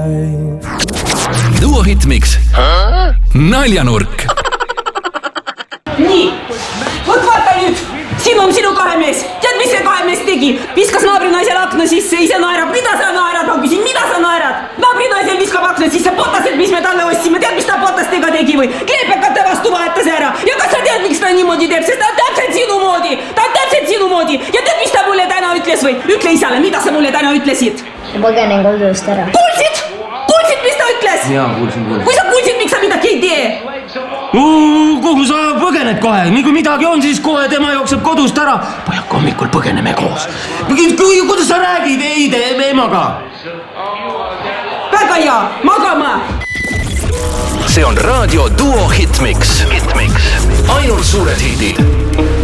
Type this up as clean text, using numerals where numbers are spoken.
Duo Hitmix Naljanurk. Nii, võt vaata nüüd, siin on sinu kahe mees. Tead, mis see kahe mees tegi? Viskas naabrinaisel akna sisse, ise naerab. Mida sa naerad? Ma küsin, mida sa naerad? Naabrinaisel viskab akna sisse potased, mis me talle ostsime. Tead, mis ta potastega tegi või? Kleepekate vastu vahetas ära. Ja kas sa tead, miks ta niimoodi teeb? Sest ta on täpselt sinu moodi. Ta on täpselt sinu moodi. Ja tead, mis ta mulle täna ütles või? Ütle isale, mida sa mulle täna ütlesid? Ma põgenen kodust ära. Kuulsid? Kuulsid, mis ta ütles? Jaa, kuulsin. Kui sa kuulsid, miks sa midagi ei tee? Kuhu sa põgened kohe? Nii kui midagi on, siis kohe tema jookseb kodust ära. Pojak, hommikul põgeneme koos. Kuidas sa räägid? Ei tee emaga. Väga hea, magama. See on raadio Duo Hitmix. Ainult suured hiidid.